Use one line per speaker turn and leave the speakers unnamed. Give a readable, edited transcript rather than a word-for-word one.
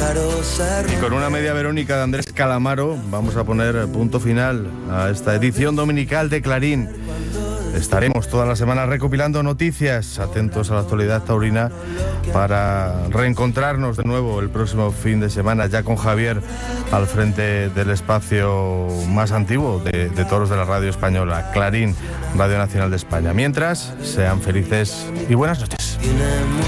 Y con una media Verónica de Andrés Calamaro vamos a poner punto final a esta edición dominical de Clarín. Estaremos toda la semana recopilando noticias, atentos a la actualidad taurina, para reencontrarnos de nuevo el próximo fin de semana, ya con Javier al frente del espacio más antiguo de toros de la radio española, Clarín, Radio Nacional de España. Mientras, sean felices y buenas noches.